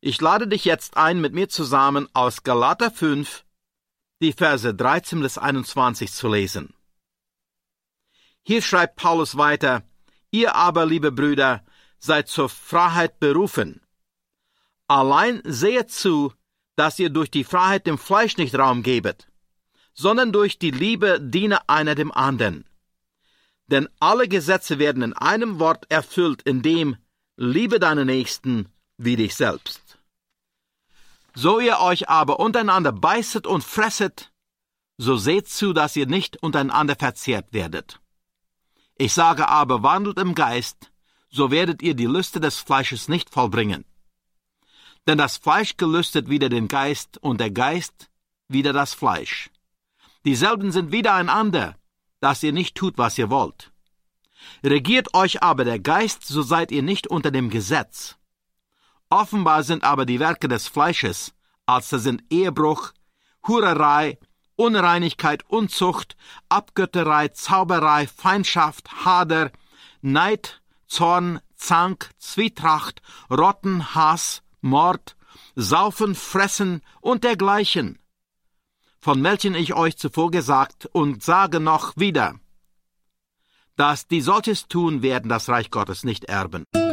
Ich lade dich jetzt ein, mit mir zusammen aus Galater 5, die Verse 13 bis 21 zu lesen. Hier schreibt Paulus weiter: Ihr aber, liebe Brüder, seid zur Freiheit berufen. Allein sehet zu, dass ihr durch die Freiheit dem Fleisch nicht Raum gebet, sondern durch die Liebe diene einer dem anderen. Denn alle Gesetze werden in einem Wort erfüllt, in dem: Liebe deinen Nächsten wie dich selbst. So ihr euch aber untereinander beißet und fresset, so seht zu, dass ihr nicht untereinander verzehrt werdet. Ich sage aber, wandelt im Geist, so werdet ihr die Lüste des Fleisches nicht vollbringen. Denn das Fleisch gelüstet wider den Geist, und der Geist wider das Fleisch. Dieselben sind widereinander, dass ihr nicht tut, was ihr wollt. Regiert euch aber der Geist, so seid ihr nicht unter dem Gesetz. Offenbar sind aber die Werke des Fleisches, als das sind Ehebruch, Hurerei, Unreinigkeit, Unzucht, Abgötterei, Zauberei, Feindschaft, Hader, Neid, Zorn, Zank, Zwietracht, Rotten, Hass, Mord, Saufen, Fressen und dergleichen, von welchen ich euch zuvor gesagt und sage noch wieder, dass die solches tun, werden das Reich Gottes nicht erben.